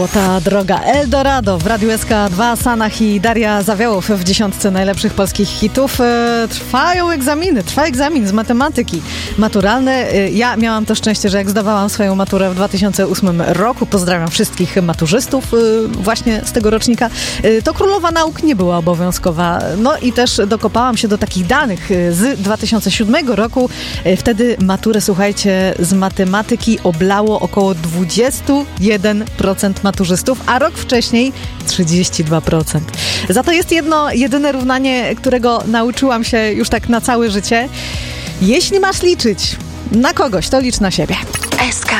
Ta droga Eldorado w Radiu SK2, Sanach i Daria Zawiałow w 10 najlepszych polskich hitów. Trwa egzamin z matematyki maturalny. Ja miałam to szczęście, że jak zdawałam swoją maturę w 2008 roku, pozdrawiam wszystkich maturzystów właśnie z tego rocznika, to królowa nauk nie była obowiązkowa. No i też dokopałam się do takich danych z 2007 roku. Wtedy maturę, słuchajcie, z matematyki oblało około 21% maturzystów, a rok wcześniej 32%. Za to jest jedyne równanie, którego nauczyłam się już tak na całe życie. Jeśli masz liczyć na kogoś, to licz na siebie. SK